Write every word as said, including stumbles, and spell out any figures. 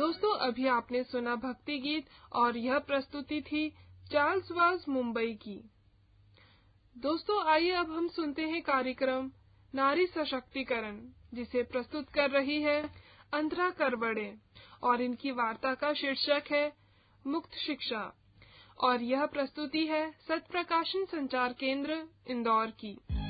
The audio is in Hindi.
दोस्तों, अभी आपने सुना भक्ति गीत और यह प्रस्तुति थी चार्ल्स वाज मुंबई की। दोस्तों, आइए अब हम सुनते हैं कार्यक्रम नारी सशक्तिकरण, जिसे प्रस्तुत कर रही है अंतरा करवड़े और इनकी वार्ता का शीर्षक है मुक्त शिक्षा और यह प्रस्तुति है सत्प्रकाशन संचार केंद्र इंदौर की।